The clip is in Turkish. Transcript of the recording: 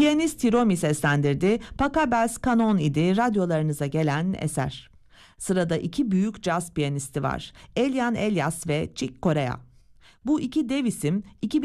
Piyanist Hiromi seslendirdi. Pachelbel Canon idi radyolarınıza gelen eser. Sırada iki büyük caz piyanisti var. Elian Elias ve Chick Corea. Bu iki dev isim